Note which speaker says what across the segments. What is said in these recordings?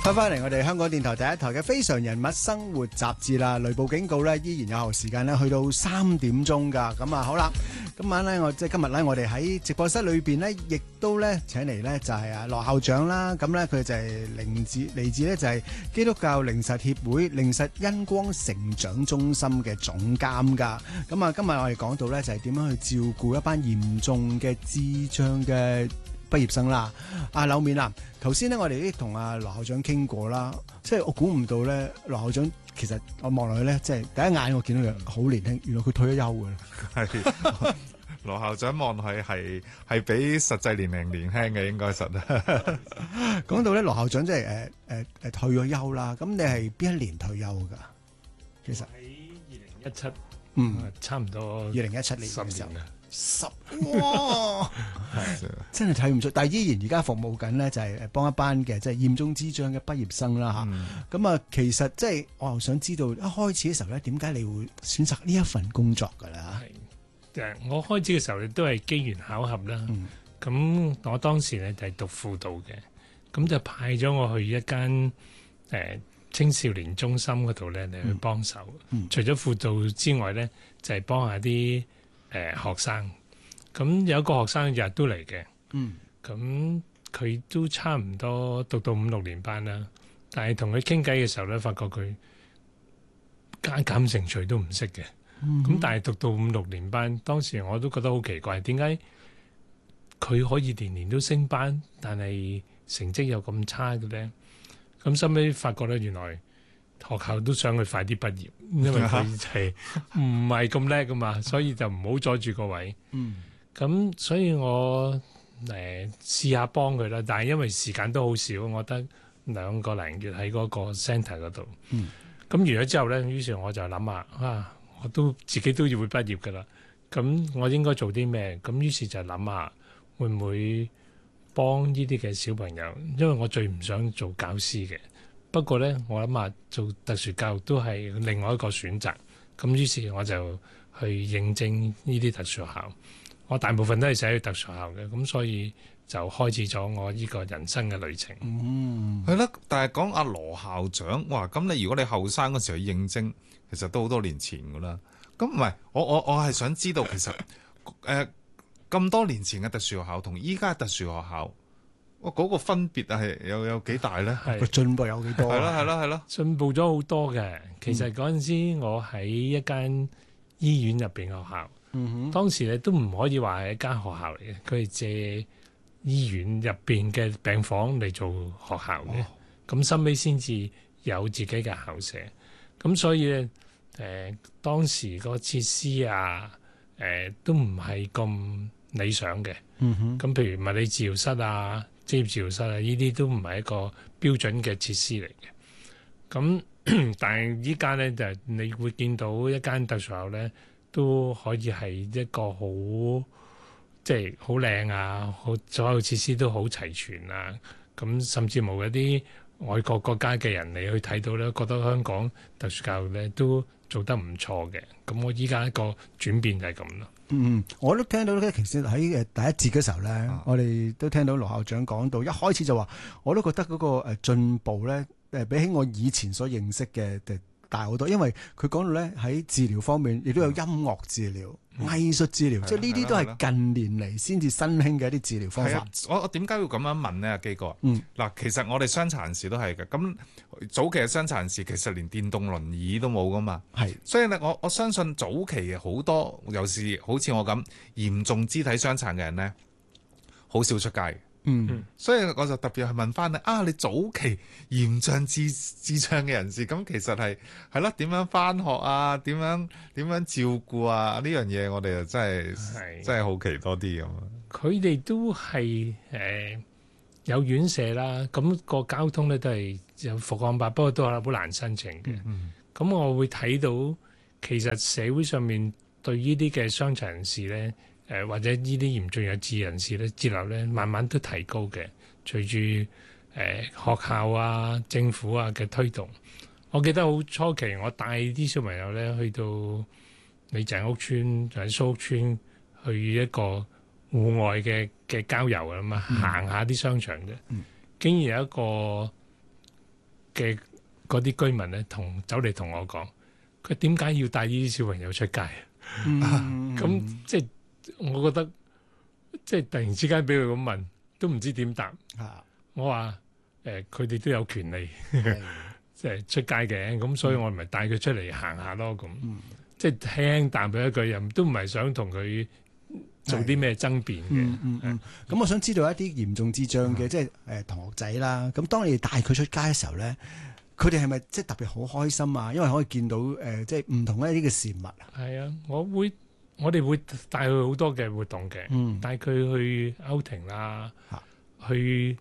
Speaker 1: 翻嚟我哋香港電台第一台嘅《非常人物生活雜誌》啦，雷暴警告咧依然有效時間咧，去到3點鐘㗎。咁啊好啦，今日咧我哋喺直播室裏邊咧，亦都咧請嚟咧就係羅校長啦。咁咧佢就係嚟自咧就係基督教靈實協會靈實恩光成長中心嘅總監㗎。咁啊今日我哋講到咧就係點樣去照顧一班嚴重嘅智障嘅畢業生啦。柳面啊，頭先咧我哋同阿羅校長傾過啦，即係我估唔到咧，羅校長其實我望落去咧，即係第一眼我見到佢好年輕，原來佢退咗休㗎啦。
Speaker 2: 係羅校長望落去係比實際年齡年輕嘅，應該實啊。
Speaker 1: 講到咧，羅校長即係退咗休啦，咁你係邊一年退休㗎？其實
Speaker 3: 喺2017，差唔多
Speaker 1: 2017年嘅時候
Speaker 3: 10年啦。
Speaker 1: 哇，真係睇唔出，但係依然而家服務緊咧，就係幫一班嘅即係嚴重智障嘅畢業生啦嚇。咁啊，其實即係我又想知道，一開始嘅時候咧，點解你會選擇呢一份工作㗎啦？
Speaker 3: 係，我開始嘅時候都係機緣巧合啦。咁我當時咧就係讀輔導嘅，咁就派咗我去一間青少年中心嗰度咧嚟去幫手。除咗輔導之外咧，就係幫下啲學生，咁有一個學生日日都嚟嘅，咁佢都差唔多讀到5、6年班啦，但係同佢傾偈嘅時候咧，發覺佢加減乘除都唔識嘅，咁但係讀到5、6年班，當時我都覺得好奇怪，點解佢可以年年都升班，但係成績又咁差嘅咧？咁收尾發覺咧，原來學校都想佢快啲畢業，因為佢係唔係咁叻噶嘛，所以就唔好阻住個位。咁所以我試下幫佢啦，但係因為時間都好少，我得2個零月喺嗰個 centre 嗰度。咁完咗之後咧，於是我就諗下我都自己都要會畢業噶啦，咁我應該做啲咩？咁於是就諗下會唔會幫呢啲嘅小朋友，因為我最唔想做教師嘅。不過咧，我諗下做特殊教育都係另外一個選擇。咁於是我就去應徵呢啲特殊學校。我大部分都係寫去特殊學校嘅，咁所以就開始咗我呢個人生嘅旅程。
Speaker 2: 係啦，但係講阿羅校長，哇！咁你如果你後生嗰時候去應徵，其實都好多年前噶啦。咁唔係，我係想知道其實咁多年前嘅特殊學校同依家嘅特殊學校。嗰個分別係有幾大咧？
Speaker 1: 個進步有幾多？
Speaker 2: 係咯，
Speaker 3: 進步咗好多嘅。其實嗰陣時我喺一間醫院入邊學校，當時咧都唔可以話係一間學校嚟嘅，佢係借醫院入邊嘅病房嚟做學校嘅。咁收尾先至有自己嘅校舍。咁所以咧，當時個設施都唔係咁理想嘅。咁譬如物理治療室啊、職業治療室啊，呢啲都唔係一個標準嘅設施嚟嘅。咁但係依家咧就你會見到一間特殊學校咧，都可以係一個好即係好靚啊，所有設施都好齊全啊。咁甚至冇一啲外國國家嘅人嚟去睇到咧，覺得香港特殊教育咧都做得唔錯嘅。咁我依家一個轉變就係咁咯。
Speaker 1: 我都聽到咧，其實喺第一節嘅時候咧，我哋都聽到羅校長講到，一開始就話，我都覺得嗰個進步咧，比起我以前所認識嘅大好多，因為佢講到咧喺治療方面，亦都有音樂治療、藝術治療，即係呢啲都係近年嚟先至新興嘅一啲治療方法。
Speaker 2: 我點解要咁樣問呢？阿基哥，嗱，其實我哋傷殘人士都係嘅。咁早期嘅傷殘人士其實連電動輪椅都冇噶嘛。所以咧，我相信早期嘅好多，尤其是好似我咁嚴重肢體傷殘嘅人咧，好少出街。所以我就特別去問翻你早期嚴重智障嘅人士，咁其實係咯，點樣翻學啊？點樣照顧啊？呢樣嘢我哋就真係好奇多啲咁。
Speaker 3: 佢哋都係有院舍啦，咁個交通咧都係有復康巴，不過都係好難申請嘅。咁我會睇到其實社會上面對呢啲嘅傷殘人士咧。或者呢啲嚴重有智人士咧，節流咧慢慢都提高嘅。隨住學校啊、政府啊嘅推動，我記得好初期，我帶啲小朋友咧去到李鄭屋村或者蘇屋村去一個戶外嘅郊遊啊嘛，行下啲商場啫。竟然有一個嘅嗰啲居民咧，走嚟同我講，佢點解要帶呢啲小朋友出街？咁即係我覺得，即係突然之間俾佢咁問，都唔知點答。我話佢哋都有權利即係出街嘅，咁所以我咪帶佢出嚟行下咯。咁即係輕淡佢一句，又都唔係想同佢做啲咩爭辯嘅。
Speaker 1: 咁我想知道一啲嚴重智障嘅即係同學仔啦。咁當你帶佢出街嘅時候咧，佢哋係咪即係特別好開心啊？因為可以見到即係唔同一啲嘅事物。係
Speaker 3: 啊，我哋會帶佢好多嘅活動嘅，帶佢去 outing 啦，去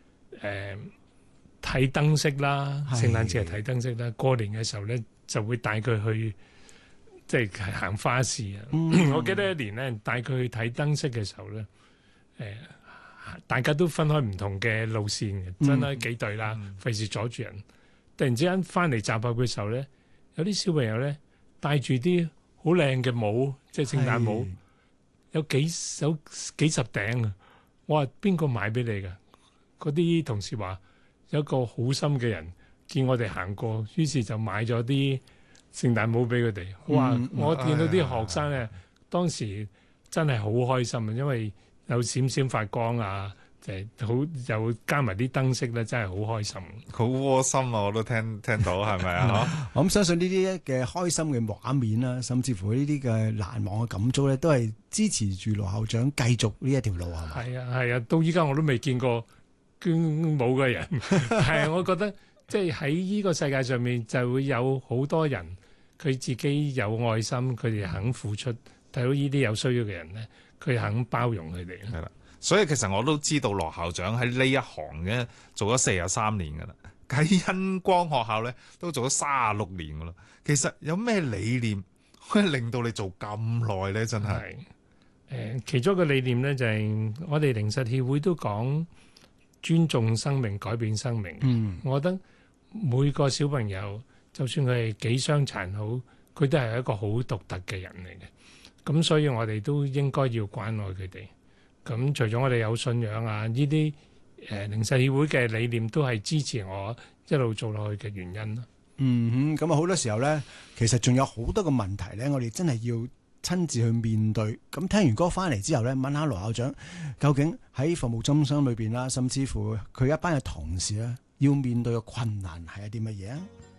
Speaker 3: 睇燈飾啦，聖誕節係睇燈飾啦，過年嘅時候咧就會帶佢去即係行花市啊。我記得一年咧帶佢去睇燈飾嘅時候咧，大家都分開唔同嘅路線嘅，真係幾隊啦，費事阻住人。突然之間翻嚟集合嘅時候咧，有啲小朋友咧戴住啲好靚嘅帽，即係聖誕帽，有幾十頂啊！我話邊個買俾你㗎？嗰啲同事話有一個好心嘅人見我哋行過，於是就買咗啲聖誕帽俾佢哋。我見到啲學生咧，當時真係好開心啊，因為有閃閃發光啊！好又加埋啲燈飾咧，真係好開心，
Speaker 2: 好窩心啊！我都聽到，係咪啊？
Speaker 1: 我相信呢啲嘅開心嘅畫面啦，甚至乎呢啲嘅難忘嘅感觸咧，都係支持住羅校長繼續呢一條路，係咪？
Speaker 3: 係啊，到依家我都未見過捐帽嘅人。係我覺得即係喺呢個世界上面就會有好多人，佢自己有愛心，佢哋肯付出，睇到呢啲有需要嘅人咧，佢肯包容佢哋。
Speaker 2: 係啦。所以其實我都知道羅校長喺呢一行嘅做咗43年㗎啦，喺恩光學校咧都做咗36年㗎啦。其實有咩理念可以令到你做咁耐咧？真係
Speaker 3: 其中一個理念咧就係我哋靈實協會都講尊重生命，改變生命。我覺得每個小朋友就算佢係幾傷殘好，佢都係一個好獨特嘅人嚟嘅。咁所以我哋都應該要關愛佢哋。咁除咗我哋有信仰啊，呢啲靈實協會嘅理念都係支持我一路做落去嘅原因咯。
Speaker 1: 咁啊好多時候咧，其實仲有好多個問題咧，我哋真係要親自去面對。咁聽完歌翻嚟之後咧，問下羅校長，究竟喺服務中心裏邊啦，甚至乎佢一班嘅同事咧，要面對嘅困難係一啲乜嘢啊？